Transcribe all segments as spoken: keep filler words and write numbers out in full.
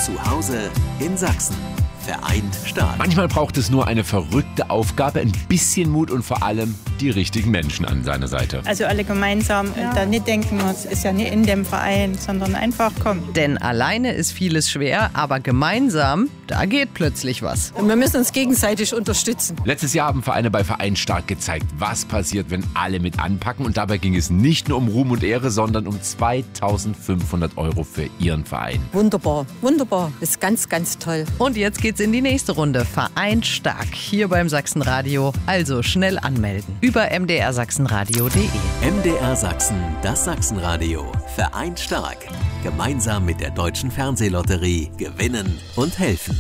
Zu Hause in Sachsen. Vereint stark. Manchmal braucht es nur eine verrückte Aufgabe, ein bisschen Mut und vor allem die richtigen Menschen an seiner Seite. Also alle gemeinsam ja. und da nicht denken, es ist ja nicht in dem Verein, sondern einfach kommen. Denn alleine ist vieles schwer, aber gemeinsam, da geht plötzlich was. Und wir müssen uns gegenseitig unterstützen. Letztes Jahr haben Vereine bei Vereint stark gezeigt, was passiert, wenn alle mit anpacken. Und dabei ging es nicht nur um Ruhm und Ehre, sondern um zweitausendfünfhundert Euro für ihren Verein. Wunderbar, wunderbar. Ist ganz, ganz toll. Und jetzt geht's in die nächste Runde. Vereint stark hier beim Sachsenradio. Also schnell anmelden. Über m d r sachsenradio punkt d e. M D R Sachsen, das Sachsenradio. Vereint stark. Gemeinsam mit der Deutschen Fernsehlotterie gewinnen und helfen.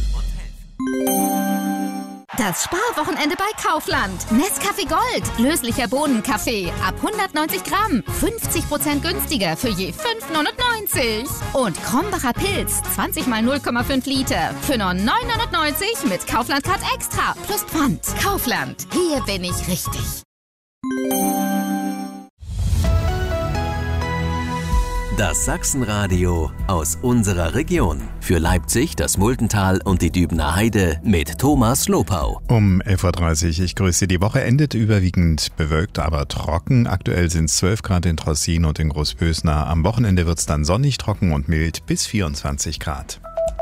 Das Sparwochenende bei Kaufland. Nescafé Gold. Löslicher Bohnenkaffee. Ab hundertneunzig Gramm. fünfzig Prozent günstiger für je fünf neunundneunzig. Und Krombacher Pilz. zwanzig mal null Komma fünf Liter. Für nur neun neunundneunzig mit Kaufland Card Extra. Plus Pfand. Kaufland. Hier bin ich richtig. Das Sachsenradio aus unserer Region. Für Leipzig, das Muldental und die Dübener Heide mit Thomas Lopau. Um elf Uhr dreißig, ich grüße. Die Woche endet überwiegend bewölkt, aber trocken. Aktuell sind es zwölf Grad in Trossin und in Großbösnar. Am Wochenende wird es dann sonnig, trocken und mild bis vierundzwanzig Grad.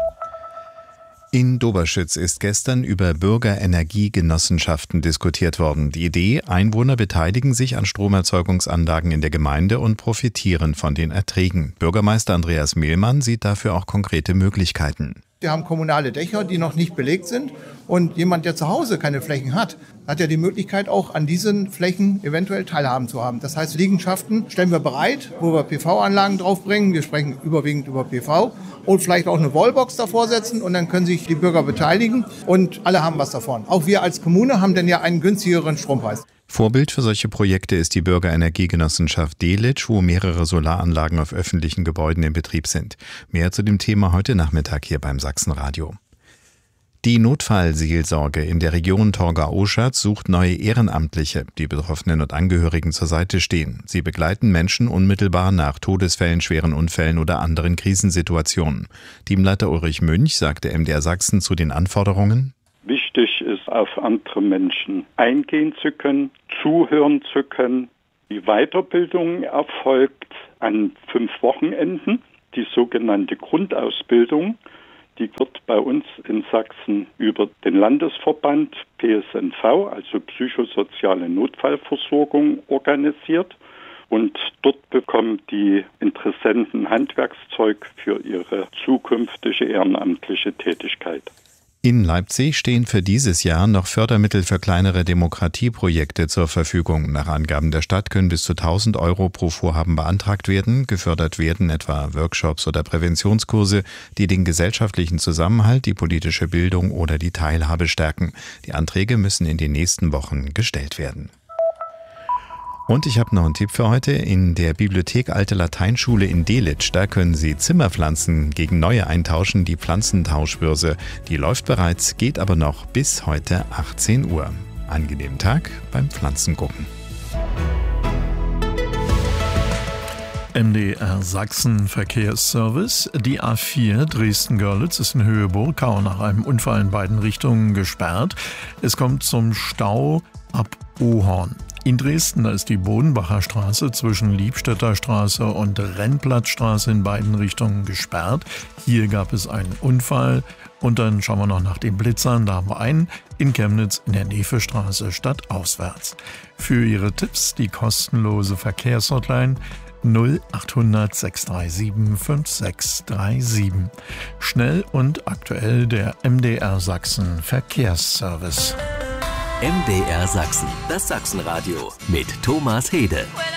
In Doberschütz ist gestern über Bürgerenergiegenossenschaften diskutiert worden. Die Idee, Einwohner beteiligen sich an Stromerzeugungsanlagen in der Gemeinde und profitieren von den Erträgen. Bürgermeister Andreas Mehlmann sieht dafür auch konkrete Möglichkeiten. Wir haben kommunale Dächer, die noch nicht belegt sind. Und jemand, der zu Hause keine Flächen hat, hat ja die Möglichkeit, auch an diesen Flächen eventuell Teilhaben zu haben. Das heißt, Liegenschaften stellen wir bereit, wo wir P V-Anlagen draufbringen. Wir sprechen überwiegend über P V. Und vielleicht auch eine Wallbox davor setzen. Und dann können sich die Bürger beteiligen. Und alle haben was davon. Auch wir als Kommune haben dann ja einen günstigeren Strompreis. Vorbild für solche Projekte ist die Bürgerenergiegenossenschaft Delitzsch, wo mehrere Solaranlagen auf öffentlichen Gebäuden in Betrieb sind. Mehr zu dem Thema heute Nachmittag hier beim Sachsenradio. Die Notfallseelsorge in der Region Torgau-Oschatz sucht neue Ehrenamtliche, die Betroffenen und Angehörigen zur Seite stehen. Sie begleiten Menschen unmittelbar nach Todesfällen, schweren Unfällen oder anderen Krisensituationen. Teamleiter Ulrich Münch sagte M D R Sachsen zu den Anforderungen: Wichtig ist, auf andere Menschen eingehen zu können, zuhören zu können. Die Weiterbildung erfolgt an fünf Wochenenden, die sogenannte Grundausbildung. Die wird bei uns in Sachsen über den Landesverband P S N V, also Psychosoziale Notfallversorgung, organisiert. Und dort bekommen die Interessenten Handwerkszeug für ihre zukünftige ehrenamtliche Tätigkeit. In Leipzig stehen für dieses Jahr noch Fördermittel für kleinere Demokratieprojekte zur Verfügung. Nach Angaben der Stadt können bis zu tausend Euro pro Vorhaben beantragt werden. Gefördert werden etwa Workshops oder Präventionskurse, die den gesellschaftlichen Zusammenhalt, die politische Bildung oder die Teilhabe stärken. Die Anträge müssen in den nächsten Wochen gestellt werden. Und ich habe noch einen Tipp für heute. In der Bibliothek Alte Lateinschule in Delitzsch, da können Sie Zimmerpflanzen gegen neue eintauschen. Die Pflanzentauschbörse, die läuft bereits, geht aber noch bis heute achtzehn Uhr. Angenehmen Tag beim Pflanzengucken. M D R Sachsen Verkehrsservice. Die A vier Dresden-Görlitz ist in Höhe Burgau nach einem Unfall in beiden Richtungen gesperrt. Es kommt zum Stau ab Ohorn. In Dresden, da ist die Bodenbacher Straße zwischen Liebstädter Straße und Rennplatzstraße in beiden Richtungen gesperrt. Hier gab es einen Unfall. Und dann schauen wir noch nach den Blitzern. Da haben wir einen in Chemnitz in der Nevestraße stadtauswärts. Für Ihre Tipps die kostenlose Verkehrshotline null achthundert sechs drei sieben fünf sechs drei sieben. Schnell und aktuell der M D R Sachsen Verkehrsservice. M D R Sachsen, das Sachsenradio mit Thomas Hede.